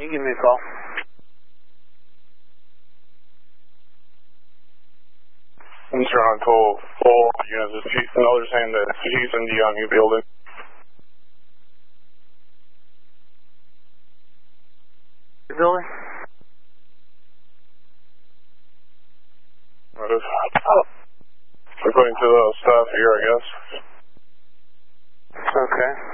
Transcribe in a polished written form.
You can give me a call. You're on total full units. Another saying that he's in the new building. The building? According to the staff here, I guess. Okay.